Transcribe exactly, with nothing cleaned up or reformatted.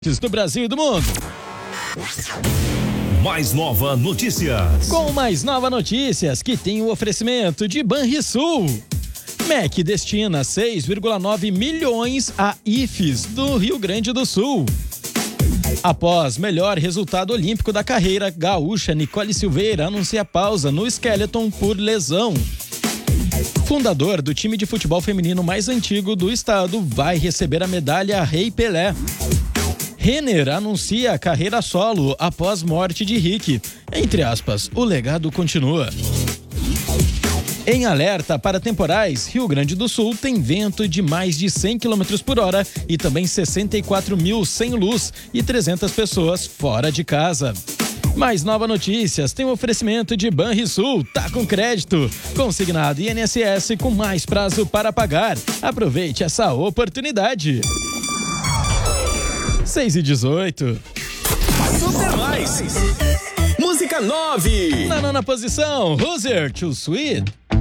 do Brasil e do mundo. Mais Nova Notícias. Com Mais Nova Notícias, que tem o oferecimento de Banrisul. M E C destina seis vírgula nove milhões a I F E S do Rio Grande do Sul. Após melhor resultado olímpico da carreira, gaúcha Nicole Silveira anuncia pausa no skeleton por lesão. Fundador do time de futebol feminino mais antigo do estado vai receber a medalha Rei Pelé. Renner anuncia a carreira solo após morte de Rick. Entre aspas, o legado continua. Em alerta para temporais, Rio Grande do Sul tem vento de mais de cem quilômetros por hora e também sessenta e quatro mil sem luz e trezentas pessoas fora de casa. Mais Nova Notícias tem um oferecimento de Banrisul, tá com crédito, consignado I N S S com mais prazo para pagar. Aproveite essa oportunidade. seis e dezoito. Super Mais. Música nove. Na nona posição, Hoser, Too Sweet.